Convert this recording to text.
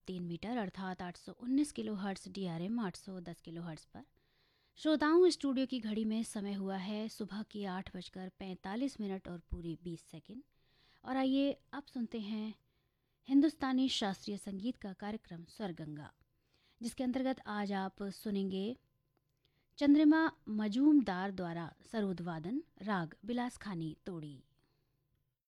3 metre अर्थात 819 kilohertz, DRM 810 kilohertz पर। श्रोताओं, स्टूडियो की घड़ी में समय हुआ है सुबह की 8:45 और पूरी 20 सेकंड। और आइए अब सुनते हैं हिंदुस्तानी शास्त्रीय संगीत का कार्यक्रम स्वरगंगा, जिसके अंतर्गत आज आप सुनेंगे चंद्रिमा मजूमदार द्वारा सरोद वादन, राग बिलासखानी तोड़ी।